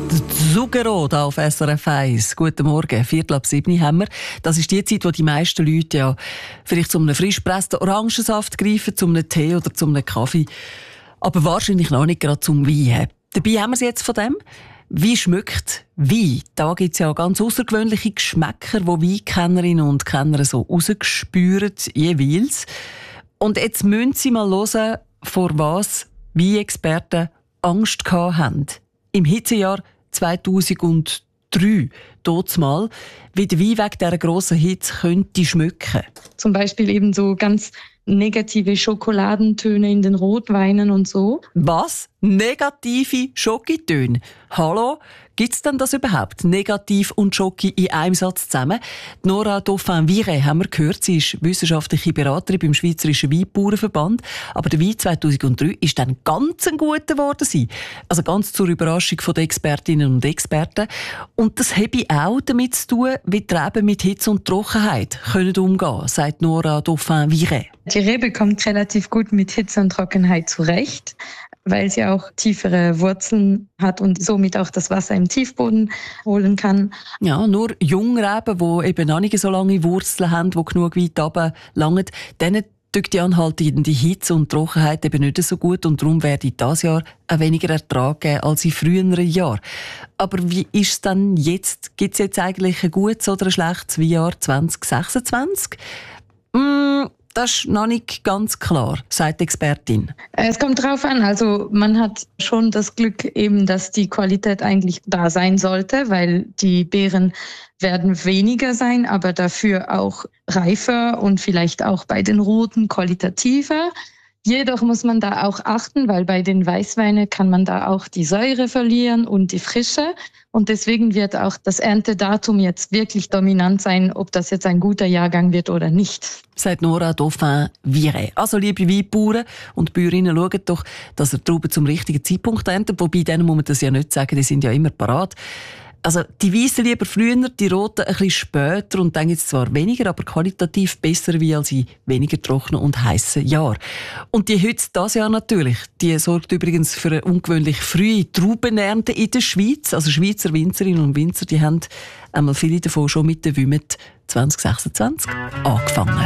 Zucchero da auf SRF 1. Guten Morgen, 6:45 haben wir. Das ist die Zeit, wo die meisten Leute ja vielleicht zu einem frisch gepressten Orangensaft greifen, zu einem Tee oder zu einem Kaffee. Aber wahrscheinlich noch nicht gerade zum Wein. Dabei haben wir es jetzt von dem. Wie schmeckt Wein? Da gibt es ja ganz außergewöhnliche Geschmäcker, die Weinkennerinnen und Kenner so rausgespüren, jeweils. Und jetzt müssen Sie mal hören, vor was Weinexperten Angst gehabt haben. Im Hitzejahr 2003, mal, wie der Wein wegen dieser grossen Hitze könnte schmecken. Zum Beispiel eben so ganz negative Schokoladentöne in den Rotweinen und so. Was? Negative Schokitöne? Hallo? Gibt es denn das überhaupt? Negativ und Schoki in einem Satz zusammen? Nora Dauphin-Viret haben wir gehört. Sie ist wissenschaftliche Beraterin beim Schweizerischen Weinbauernverband. Aber der Wein 2003 ist dann ganz ein guter geworden. Also ganz zur Überraschung der Expertinnen und Experten. Und das habe auch damit zu tun, wie die Reben mit Hitze und Trockenheit können umgehen, sagt Nora Dauphin-Viret. Die Rebe kommt relativ gut mit Hitze und Trockenheit zurecht, weil sie auch tiefere Wurzeln hat und somit auch das Wasser im Tiefboden holen kann. Ja, nur Jungreben, die eben noch nicht so lange Wurzeln haben, die genug weit runter langen, denen tut die anhaltende Hitze und Trockenheit eben nicht so gut und darum werde dieses Jahr auch weniger Ertrag geben als in früheren Jahren. Aber wie ist es denn jetzt? Gibt es jetzt eigentlich ein gutes oder ein schlechtes Weinjahr 2026? Das ist noch nicht ganz klar, sagt die Expertin. Es kommt drauf an. Also man hat schon das Glück eben, dass die Qualität eigentlich da sein sollte, weil die Beeren werden weniger sein, aber dafür auch reifer und vielleicht auch bei den Roten qualitativer. Jedoch muss man da auch achten, weil bei den Weißweinen kann man da auch die Säure verlieren und die Frische. Und deswegen wird auch das Erntedatum jetzt wirklich dominant sein, ob das jetzt ein guter Jahrgang wird oder nicht. Sagt Nora Dauphin-Viret. Also liebe Weinbauern und Bäuerinnen, schaut doch, dass ihr die Trauben zum richtigen Zeitpunkt erntet. Wobei, denen muss man das ja nicht sagen, die sind ja immer parat. Also die Weißen lieber früher, die Roten ein bisschen später und dann gibt es zwar weniger, aber qualitativ besser wie als in weniger trockenen und heissen Jahren. Und die Hitze dieses Jahr natürlich, die sorgt übrigens für eine ungewöhnlich frühe Traubenernte in der Schweiz. Also Schweizer Winzerinnen und Winzer, die haben einmal viele davon schon mit der Wümet 2026 angefangen.